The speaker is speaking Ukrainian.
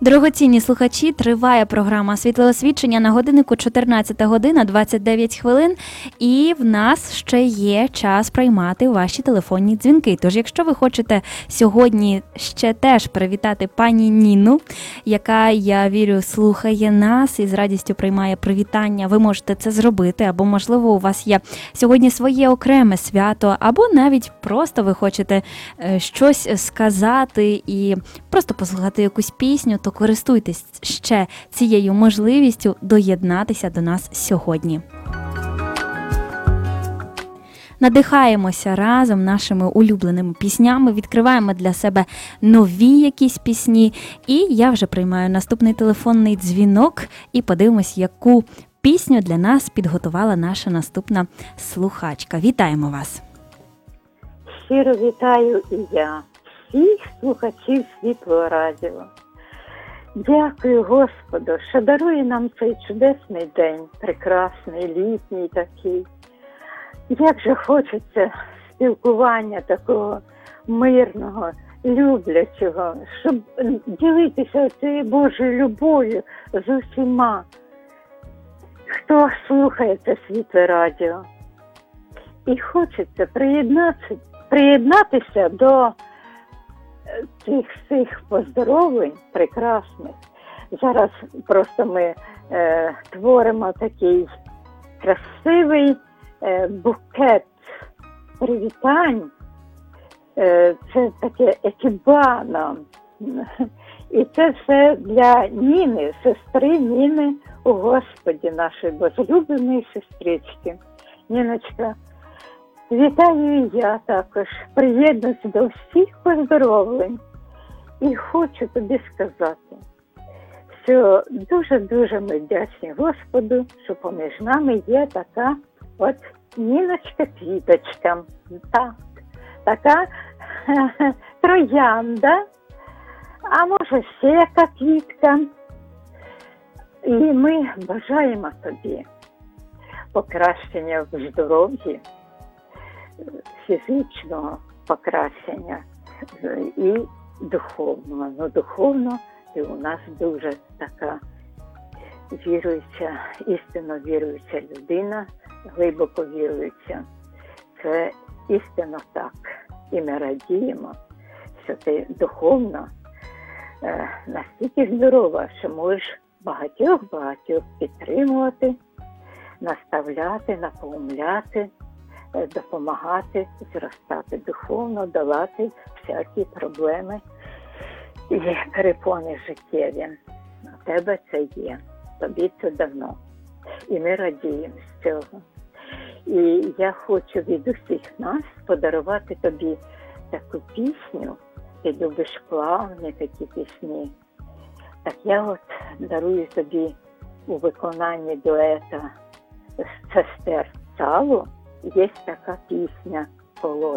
Дорогоцінні слухачі, триває програма «Світлоосвічення» на годиннику 14 година 29 хвилин. І в нас ще є час приймати ваші телефонні дзвінки. Тож, якщо ви хочете сьогодні ще теж привітати пані Ніну, яка, я вірю, слухає нас і з радістю приймає привітання, ви можете це зробити. Або, можливо, у вас є сьогодні своє окреме свято, або навіть просто ви хочете щось сказати і просто послухати якусь пісню, то користуйтесь ще цією можливістю доєднатися до нас сьогодні. Надихаємося разом нашими улюбленими піснями, відкриваємо для себе нові якісь пісні. І я вже приймаю наступний телефонний дзвінок і подивимось, яку пісню для нас підготувала наша наступна слухачка. Вітаємо вас! Щиро вітаю і я, всіх слухачів Світлого Радіо. Дякую Господу, що дарує нам цей чудесний день, прекрасний, літній такий. Як же хочеться спілкування такого мирного, люблячого, щоб ділитися цією Божою любов'ю з усіма, хто слухає це Світле Радіо. І хочеться приєднатися до цих всіх поздоровлень прекрасних. Зараз просто ми творимо такий красивий букет привітань. Це таке екібана. І це все для Ніни, сестри Ніни у Господі, нашої возлюбленої сестрички. Ніночка, вітаю і я також, приєднуюсь до всіх поздоровлень. І хочу тобі сказати, що дуже-дуже ми вдячні Господу, що поміж нами є така от Ніночка-квіточка. Так, така троянда, а може ще яка квітка. І ми бажаємо тобі покращення в здоров'ї, фізичного покращення і духовного. Ну, духовно ти у нас дуже така віруюча, істинно віруюча людина, глибоко віруюча. Це істинно так. І ми радіємо, що ти духовно настільки здорова, що можеш багатьох підтримувати, наставляти, напомляти, допомагати зростати духовно, долати всякі проблеми і перепони життєві. У тебе це є, тобі це дано. І ми радіємо з цього. І я хочу від усіх нас подарувати тобі таку пісню. Ти любиш плавні такі пісні. Так я от дарую тобі у виконанні дуета з сестер Цалу. Є така пісня «Полонь».